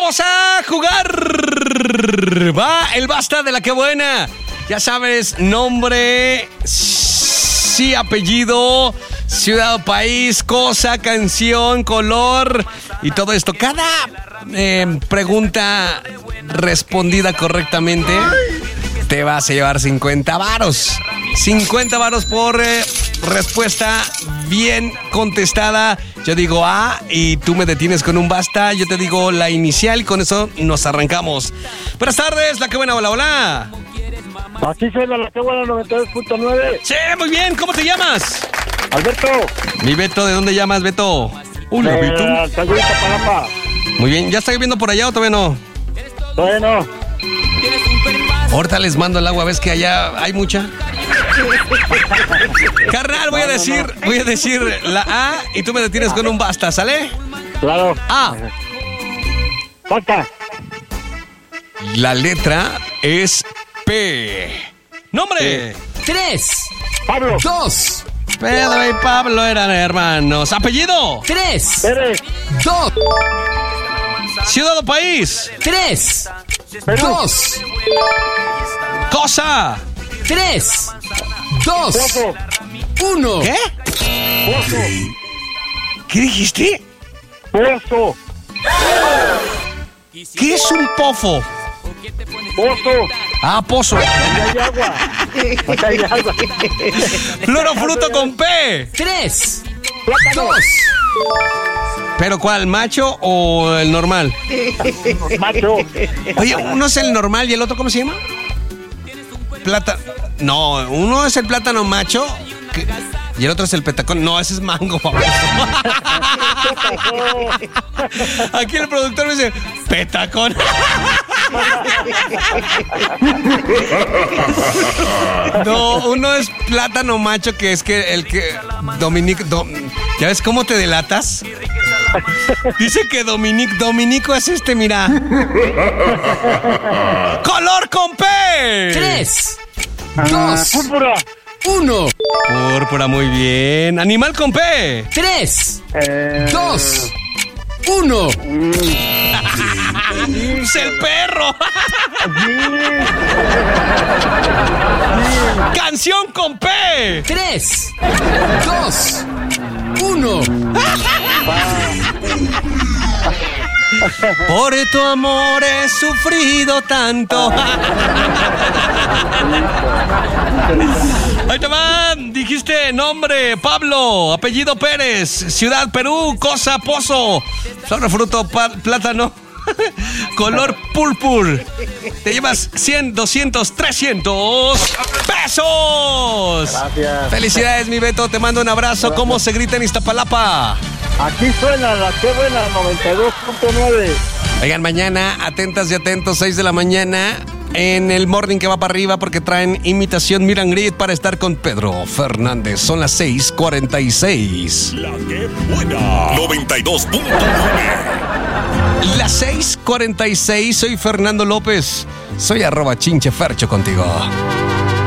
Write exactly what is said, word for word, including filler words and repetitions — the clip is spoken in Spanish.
Vamos a jugar. Va el basta de la que buena. Ya sabes, nombre, sí, apellido, ciudad o país, cosa, canción, color y todo esto. Cada eh, pregunta respondida correctamente te vas a llevar cincuenta varos. cincuenta varos por eh, respuesta bien contestada. Yo digo A y tú me detienes con un basta. Yo te digo la inicial y con eso nos arrancamos. Buenas tardes, la que buena, hola, hola. Aquí suena la que buena noventa y dos punto nueve. Sí, muy bien, ¿cómo te llamas? Alberto. Mi Beto, ¿de dónde llamas, Beto? Hola, eh, Beto. Alcaldía Iztapalapa. Muy bien, ¿ya está lloviendo por allá o todavía no? Bueno. Ahorita les mando el agua, ¿ves que allá hay mucha? Carnal, voy a decir, voy a decir la A y tú me detienes con un basta, ¿sale? Claro. A. Falta. La letra es P. Nombre. Tres. Pablo. Dos. Pedro y Pablo eran hermanos. Apellido. Tres. Pérez. Dos. Ciudad o país. Tres. Perú. Dos. Cosa. Tres. Dos. Pozo. Uno. ¿Qué? Pozo. ¿Qué dijiste? Pozo. ¿Qué es un pofo? Pozo. Ah, pozo. Aquí hay agua. Aquí hay agua. Flor o fruto con P. Tres. Plátano. Dos. ¿Pero cuál? ¿Macho o el normal? Macho. Oye, uno es el normal y el otro, ¿cómo se llama? Plátano. No, uno es el plátano macho que- y el otro es el petacón. No, ese es mango, baboso. Aquí el productor me dice, petacón. No, uno es plátano macho, que es que el que Dominic, Dom- ¿ya ves cómo te delatas? Dice que Dominic, Dominico es este, mira. Color con P. Tres. Ah, Dos. Púrpura. Uno. Púrpura, muy bien. Animal con P. Tres. Eh, Dos. Uno. Es el perro. Canción con P. Tres. Dos. Uno. Por tu amor he sufrido tanto. Ahí te van. Dijiste nombre, Pablo. Apellido Pérez. Ciudad, Perú. Cosa, pozo. Flor, fruto, pa- plátano. Color púrpura. Te llevas cien, doscientos, trescientos pesos. Gracias. Felicidades, mi Beto. Te mando un abrazo. ¿Cómo se grita en Iztapalapa? Aquí suena la que buena noventa y dos punto nueve. Oigan, mañana, atentas y atentos, seis de la mañana, en el morning que va para arriba, porque traen imitación Meet and Greet para estar con Pedro Fernández. Son las seis cuarenta y seis. La que buena. noventa y dos punto nueve. Las seis cuarenta y seis, soy Fernando López. Soy arroba chinchefercho contigo.